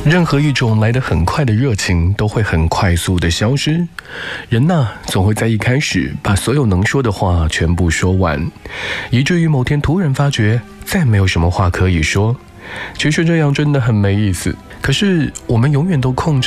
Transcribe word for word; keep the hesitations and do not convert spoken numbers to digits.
任何一种来得很快的热情都会很快速的消失。人呐，总会在一开始把所有能说的话全部说完，以至于某天突然发觉再没有什么话可以说。其实这样真的很没意思，可是我们永远都控制